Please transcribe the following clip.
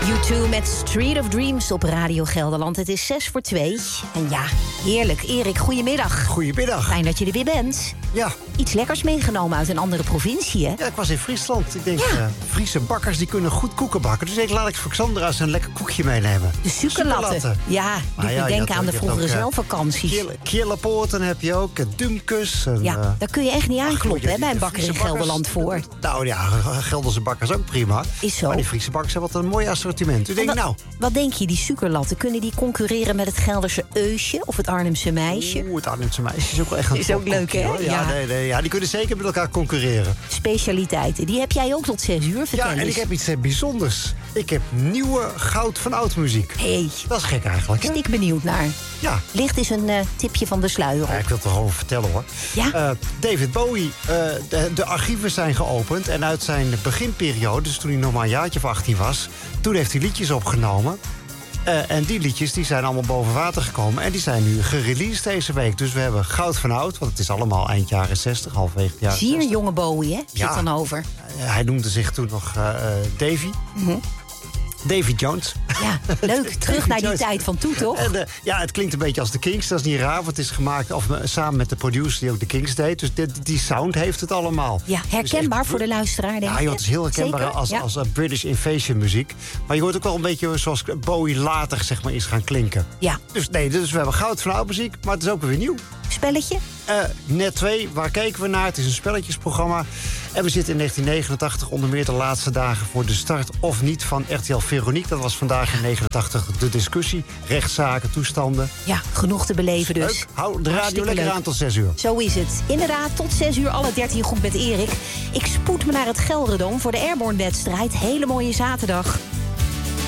U2 met Street of Dreams op Radio Gelderland. Het is 6:02. En ja, heerlijk. Erik, goedemiddag. Goedemiddag. Fijn dat je er weer bent. Ja. Iets lekkers meegenomen uit een andere provincie, hè? Ja, ik was in Friesland. Ik denk, Friese bakkers die kunnen goed koeken bakken. Dus laat ik voor Xandra eens een lekker koekje meenemen. De suikerlatten. Ja, doet me denken aan de vroegere zelfvakanties. Kierlepoorten heb je ook, Dumkus. Ja, daar kun je echt niet aankloppen, hè, bij een bakker in Gelderland voor. Nou ja, Gelderse bakkers ook prima. Is zo. Maar die Friese bakkers hebben wat een mooi assortiment. Dus wat denk je, die suikerlatten, kunnen die concurreren met het Gelderse Eusje of het Arnhemse Meisje? Het Arnhemse Meisje is ook wel echt een is ook leuk, hè? Ja, die kunnen zeker met elkaar concurreren. Specialiteiten, die heb jij ook tot 6 uur, vertel Ja, en eens. ik heb iets bijzonders. Ik heb nieuwe goud van oud muziek. Hey, dat is gek eigenlijk, hè? Daar ben ik benieuwd naar. Ja. Licht is een tipje van de sluier op. Ja, ik wil het er gewoon vertellen, hoor. Ja? David Bowie, de archieven zijn geopend. En uit zijn beginperiode, dus toen hij nog maar een jaartje of 18 was... toen heeft hij liedjes opgenomen. En die liedjes die zijn allemaal boven water gekomen. En die zijn nu gereleased deze week. Dus we hebben goud van oud, want het is allemaal eind jaren 60, halverwege de jaren 60. Zeer jonge Bowie, hè? Zit dan over. Hij noemde zich toen nog Davy. Davy Jones. Ja, leuk. Terug naar die tijd van toen, toch? En, het klinkt een beetje als de Kings. Dat is niet raar, want het is gemaakt samen met de producer die ook de Kings deed. Dus die sound heeft het allemaal. Ja, herkenbaar dus voor de luisteraar, denk ik. Ja, het is heel herkenbaar als British Invasion muziek. Maar je hoort ook wel een beetje zoals Bowie later, zeg maar, is gaan klinken. Ja. Dus we hebben goud van oud muziek, maar het is ook weer nieuw. Spelletje? Net 2, waar keken we naar? Het is een spelletjesprogramma. En we zitten in 1989 onder meer de laatste dagen voor de start of niet van RTL Veronique. Dat was vandaag in 89 de discussie. Rechtszaken, toestanden. Ja, genoeg te beleven dus. Leuk. Hou de radio lekker aan tot 6 uur. Zo is het. Inderdaad, tot 6 uur alle 13 goed met Erik. Ik spoed me naar het Gelderdoom voor de Airborne-wedstrijd. Hele mooie zaterdag.